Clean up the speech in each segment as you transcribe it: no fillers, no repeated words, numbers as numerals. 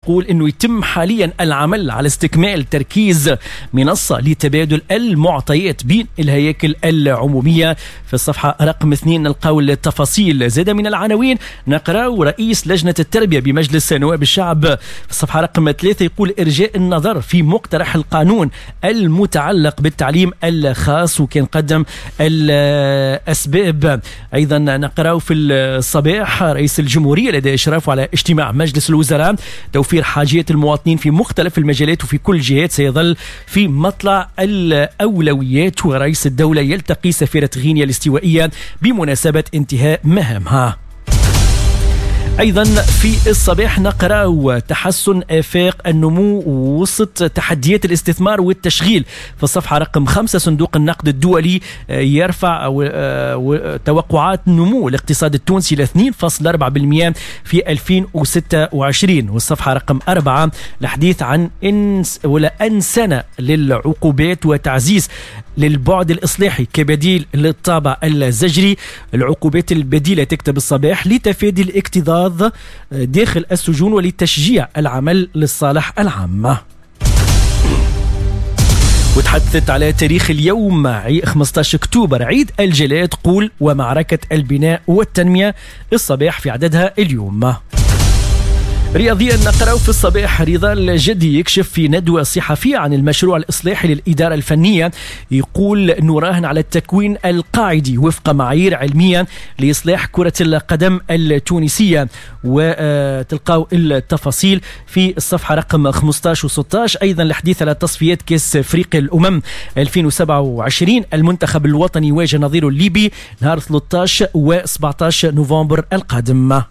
يقول انه يتم حاليا العمل على استكمال تركيز منصة لتبادل المعطيات بين الهياكل العمومية. في الصفحة رقم 2 نلقاو التفاصيل. زاد من العناوين نقرأ رئيس لجنة التربية بمجلس نواب الشعب في الصفحة رقم 3 يقول إرجاء النظر في مقترح القانون المتعلق بالتعليم الخاص، وكان قدم الأسباب. أيضا نقرأ في الصباح رئيس الجمهورية لدى إشرافه على اجتماع مجلس الوزراء توفير حاجيات المواطنين في مختلف المجالات وفي كل جهات سيظل في مطلع الأولويات. ورئيس الدولة يلتقي سفيرة غينيا الاستوائية بمناسبة انتهاء مهامها. أيضا في الصباح نقرأ تحسن آفاق النمو وسط تحديات الاستثمار والتشغيل. في الصفحة رقم 5 صندوق النقد الدولي يرفع توقعات نمو الاقتصاد التونسي ل 2.4% في 2026. والصفحة رقم 4 الحديث عن أنسنة للعقوبات وتعزيز للبعد الإصلاحي كبديل للطابع الزجري. العقوبات البديلة تكتب الصباح لتفادي الاكتظاظ داخل السجون ولتشجيع العمل للصالح العام. وتحدثت على تاريخ اليوم 15 أكتوبر عيد الجلاء تقول ومعركة البناء والتنمية الصباح في عددها اليوم. رياضيا نقرأ في الصباح رضا الجدي يكشف في ندوة صحفية عن المشروع الإصلاحي للإدارة الفنية، يقول نراهن على التكوين القاعدي وفق معايير علمية لإصلاح كرة القدم التونسية. وتلقاو التفاصيل في الصفحة رقم 15 و16. أيضا الحديث على تصفيات كأس أفريقيا الأمم 2027 المنتخب الوطني يواجه نظيره الليبي نهار 13 و17 نوفمبر القادم.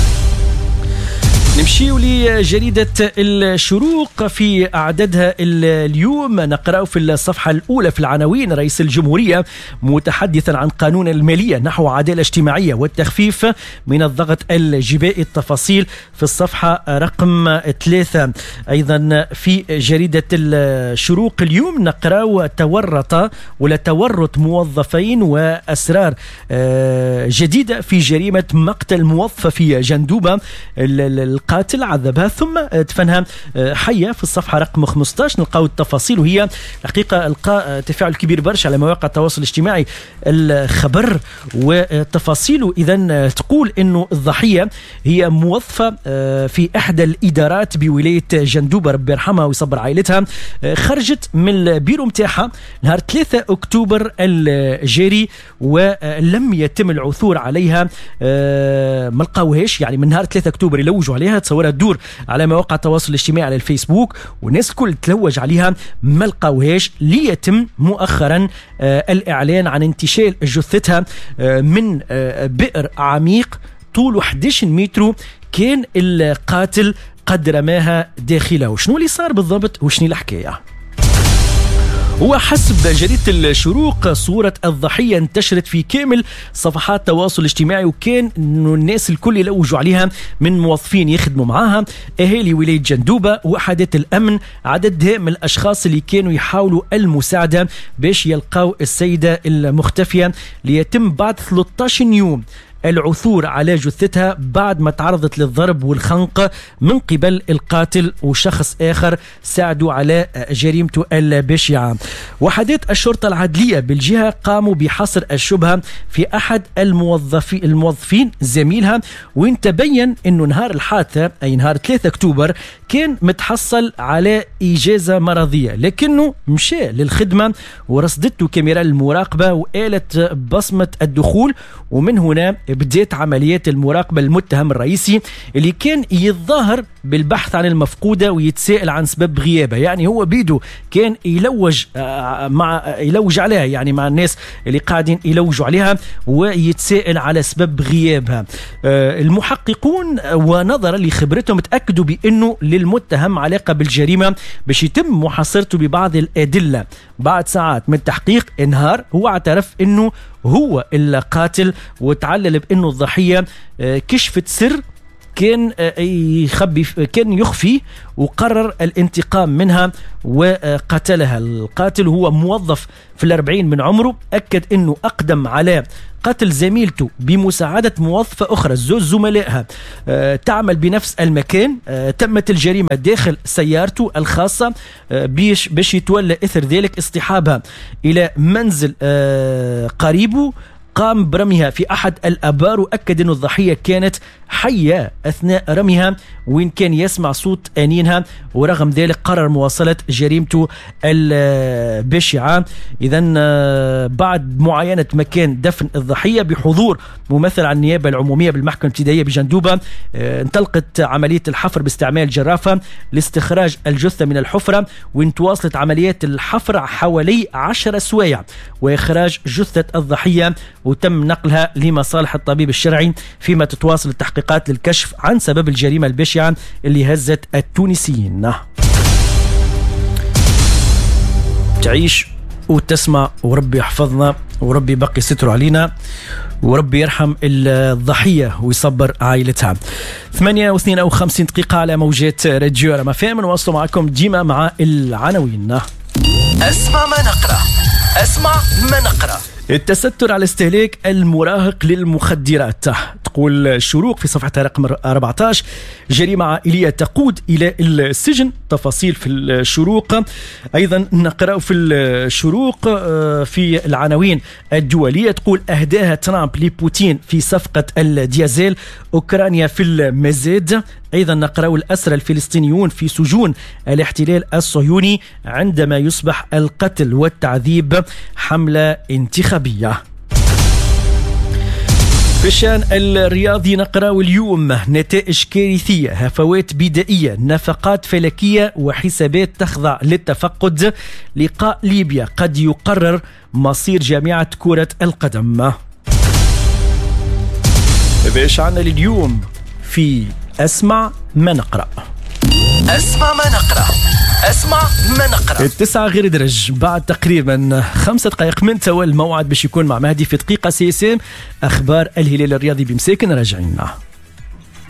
نمشيو لجريدة الشروق في أعدادها اليوم نقرأ في الصفحة الأولى في العناوين رئيس الجمهورية متحدثا عن قانون المالية نحو عدالة اجتماعية والتخفيف من الضغط الجبائي. التفاصيل في الصفحة رقم 3. أيضا في جريدة الشروق اليوم نقرأ تورط موظفين وأسرار جديدة في جريمة مقتل موظفة في جندوبة. القاتل عذبها ثم دفنها حية. في الصفحة رقم 15 نلقاو التفاصيل، وهي حقيقة القى تفاعل كبير برشا على مواقع التواصل الاجتماعي الخبر وتفاصيله. إذن تقول إنه الضحية هي موظفة في إحدى الإدارات بولاية جندوبة ربي يرحمها ويصبر عائلتها. خرجت من البيرو متاعها نهار 3 أكتوبر الجاري ولم يتم العثور عليها. ما لقاوهاش يعني من نهار 3 أكتوبر يلوجوا عليها، تصورها تدور على مواقع التواصل الاجتماعي على الفيسبوك والناس الكل تلوج عليها ما لقاوهاش، ليتم مؤخرا الإعلان عن انتشال جثتها من بئر عميق طوله 11 متر كان القاتل قد رماها داخله. وشنو اللي صار بالضبط وشنو الحكاية؟ وحسب جريدة الشروق صورة الضحية انتشرت في كامل صفحات التواصل الاجتماعي، وكان انه الناس الكل يلوجوا عليها من موظفين يخدموا معاها، اهالي ولاية جندوبة، وحدات الامن، عدد من الاشخاص اللي كانوا يحاولوا المساعدة باش يلقاو السيدة المختفية، ليتم بعد 13 يوم العثور على جثتها بعد ما تعرضت للضرب والخنق من قبل القاتل وشخص آخر ساعدوا على جريمته البشعة. وحدات الشرطة العدلية بالجهة قاموا بحصر الشبهة في أحد الموظفين زميلها، وين تبين أنه نهار الحادثة أي نهار 3 أكتوبر كان متحصل على إجازة مرضية، لكنه مشى للخدمة ورصدته كاميرا المراقبة وآلت بصمة الدخول. ومن هنا بدأت عمليات المراقبة المتهم الرئيسي اللي كان يتظاهر بالبحث عن المفقودة ويتساءل عن سبب غيابها. يعني هو بيدو كان يلوج عليها، يعني مع الناس اللي قاعدين يلوجوا عليها ويتساءل على سبب غيابها. المحققون ونظرا لخبرتهم تأكدوا بأنه للمتهم علاقة بالجريمة باش يتم محاصرته ببعض الأدلة. بعد ساعات من التحقيق انهار هو اعترف أنه هو القاتل، وتعلل بأنه الضحية كشفت سر كان يخفي وقرر الانتقام منها وقتلها. القاتل هو موظف في 40 من عمره، أكد أنه أقدم على قتل زميلته بمساعدة موظفة أخرى، زوج زملائها تعمل بنفس المكان. تمت الجريمة داخل سيارته الخاصة باش يتولى إثر ذلك اصطحابها إلى منزل قريبه، قام برميها في أحد الأبار، وأكد أن الضحية كانت حية أثناء رميها وين كان يسمع صوت أنينها، ورغم ذلك قرر مواصلة جريمته البشعة. إذن بعد معاينة مكان دفن الضحية بحضور ممثل عن النيابة العمومية بالمحكمة الابتدائية بجندوبة، انطلقت عملية الحفر باستعمال جرافة لاستخراج الجثة من الحفرة، وين تواصلت عمليات الحفر حوالي 10 سوايع وإخراج جثة الضحية، وتم نقلها لمصالح الطبيب الشرعي، فيما تتواصل التحقيقات للكشف عن سبب الجريمة البشعة اللي هزت التونسيين. تعيش وتسمع، وربي يحفظنا، وربي بقي ستر علينا، وربي يرحم الضحية ويصبر عائلتها. 8:52 دقيقة على موجات راديو رما فام، نواصل معكم ديما مع العناوين. اسمع ما نقرأ، اسمع ما نقرأ. التستر على استهلاك المراهق للمخدرات. تقول الشروق في صفحتها رقم 14: جريمة عائلية تقود إلى السجن. تفاصيل في الشروق. أيضا نقرأ في الشروق في العناوين الدولية، تقول أهداها ترامب لبوتين في صفقة الديازل، أوكرانيا في المزاد. أيضا نقرأ الأسرى الفلسطينيون في سجون الاحتلال الصهيوني عندما يصبح القتل والتعذيب حملة انتخابية. في الشان الرياضي نقرأ اليوم نتائج كارثية، هفوات بدائية، نفقات فلكية وحسابات تخضع للتفقد. لقاء ليبيا قد يقرر مصير جامعة كرة القدم. باش عنا لليوم في أسمع ما نقرأ. اسمع ما نقرأ، اسمع ما نقرأ. 9 غير درج، بعد تقريبا 5 دقائق من توا الموعد باش يكون مع مهدي في دقيقة سيسام أخبار الهلال الرياضي بمساكن. راجعين.